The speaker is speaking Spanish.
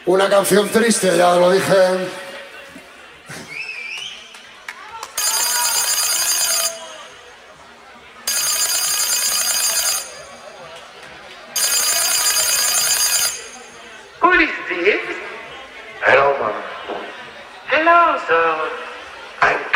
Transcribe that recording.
Una canción triste, ya lo dije. Who is this? Hello, man. Hello, sir.